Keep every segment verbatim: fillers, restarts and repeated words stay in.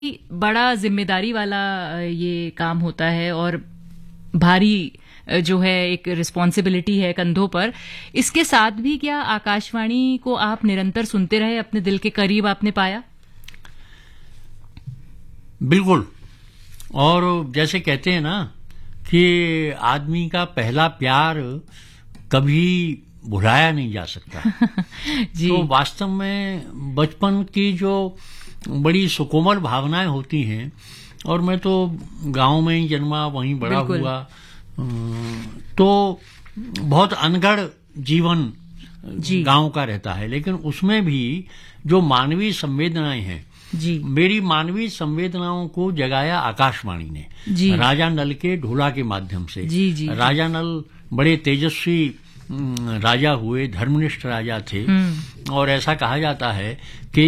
बड़ा जिम्मेदारी वाला ये काम होता है और भारी जो है एक रिस्पॉन्सिबिलिटी है कंधों पर। इसके साथ भी क्या आकाशवाणी को आप निरंतर सुनते रहे, अपने दिल के करीब आपने पाया? बिल्कुल। और जैसे कहते हैं ना कि आदमी का पहला प्यार कभी भुलाया नहीं जा सकता। जी। तो वास्तव में बचपन की जो बड़ी सुकोमल भावनाएं होती हैं, और मैं तो गांव में ही जन्मा, वहीं बड़ा हुआ, तो बहुत अनगढ़ जीवन गांव का रहता है, लेकिन उसमें भी जो मानवीय संवेदनाएं हैं, जी। मेरी मानवीय संवेदनाओं को जगाया आकाशवाणी ने, जी। राजा नल के ढोला के माध्यम से। जी, जी, राजा नल बड़े तेजस्वी राजा हुए, धर्मनिष्ठ राजा थे, और ऐसा कहा जाता है कि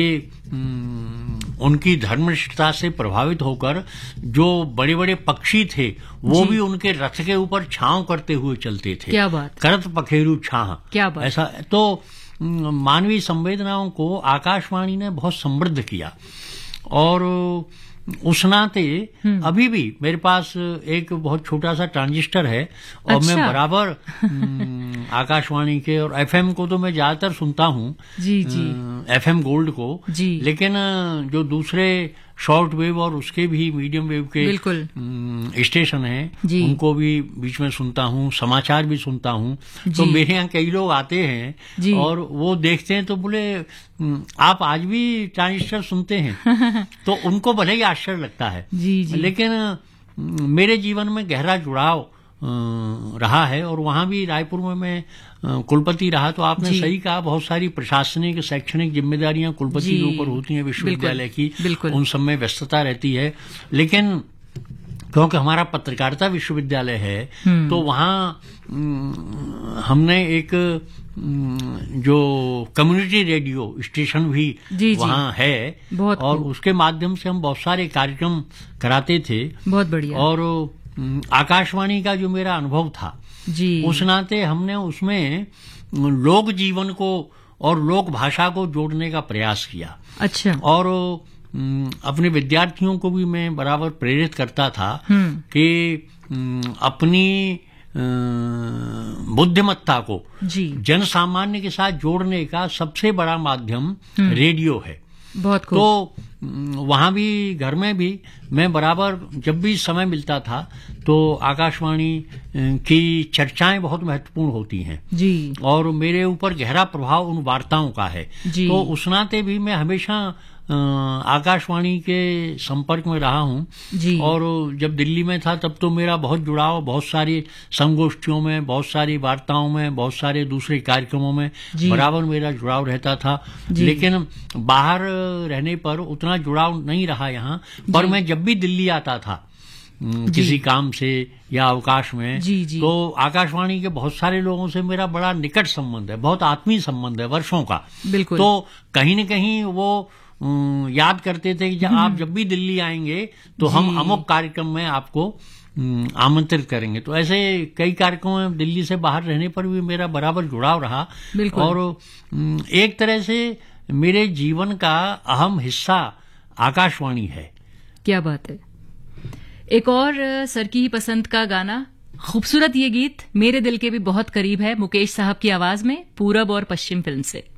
उनकी धर्मनिष्ठता से प्रभावित होकर जो बड़े बड़े पक्षी थे वो भी उनके रथ के ऊपर छांव करते हुए चलते थे। क्या बात। करत पखेरु छाह। क्या बात। ऐसा तो मानवीय संवेदनाओं को आकाशवाणी ने बहुत समृद्ध किया, और उस नाते अभी भी मेरे पास एक बहुत छोटा सा ट्रांजिस्टर है, और अच्छा। मैं बराबर आकाशवाणी के और एफएम को तो मैं ज्यादातर सुनता हूँ, जी जी, एफएम गोल्ड को, जी। लेकिन जो दूसरे शॉर्ट वेव और उसके भी मीडियम वेव के स्टेशन हैं, उनको भी बीच में सुनता हूँ, समाचार भी सुनता हूँ। तो मेरे यहाँ कई लोग आते हैं और वो देखते हैं तो बोले आप आज भी ट्रांजिस्टर सुनते हैं। तो उनको भले ही आश्चर्य लगता है, जी जी। लेकिन मेरे जीवन में गहरा जुड़ाव रहा है, और वहां भी रायपुर में मैं कुलपति रहा। तो आपने सही कहा, बहुत सारी प्रशासनिक शैक्षणिक जिम्मेदारियां कुलपति के ऊपर होती हैं विश्वविद्यालय की, उन सब में व्यस्तता रहती है। लेकिन क्योंकि हमारा पत्रकारिता विश्वविद्यालय है, तो वहां हमने एक जो कम्युनिटी रेडियो स्टेशन भी जी, वहां जी। है, और उसके माध्यम से हम बहुत सारे कार्यक्रम कराते थे। बहुत बढ़िया। और आकाशवाणी का जो मेरा अनुभव था, जी, उस नाते हमने उसमें लोक जीवन को और लोक भाषा को जोड़ने का प्रयास किया। अच्छा। और अपने विद्यार्थियों को भी मैं बराबर प्रेरित करता था कि अपनी बुद्धिमत्ता को जन सामान्य के साथ जोड़ने का सबसे बड़ा माध्यम रेडियो है। बहुत खूब। तो वहां भी, घर में भी मैं बराबर जब भी समय मिलता था तो आकाशवाणी की चर्चाएं बहुत महत्वपूर्ण होती हैं, जी। और मेरे ऊपर गहरा प्रभाव उन वार्ताओं का है, जी। तो उस नाते भी मैं हमेशा आकाशवाणी के संपर्क में रहा हूं, जी। और जब दिल्ली में था तब तो मेरा बहुत जुड़ाव, बहुत सारी संगोष्ठियों में, बहुत सारी वार्ताओं में, बहुत सारे दूसरे कार्यक्रमों में बराबर मेरा जुड़ाव रहता था। लेकिन बाहर रहने पर उतना जुड़ाव नहीं रहा यहाँ पर। मैं जब भी दिल्ली आता था किसी काम से या अवकाश में, जी, जी। तो आकाशवाणी के बहुत सारे लोगों से मेरा बड़ा निकट संबंध है, बहुत आत्मीय संबंध है, वर्षों का। बिल्कुल। तो कहीं न कहीं वो याद करते थे कि जब आप जब भी दिल्ली आएंगे तो हम अमुक कार्यक्रम में आपको आमंत्रित करेंगे। तो ऐसे कई कार्यक्रमों में दिल्ली से बाहर रहने पर भी मेरा बराबर जुड़ाव रहा, और एक तरह से मेरे जीवन का अहम हिस्सा आकाशवाणी है। क्या बात है। एक और सर की ही पसंद का गाना, खूबसूरत ये गीत मेरे दिल के भी बहुत करीब है, मुकेश साहब की आवाज में, पूरब और पश्चिम फिल्म से।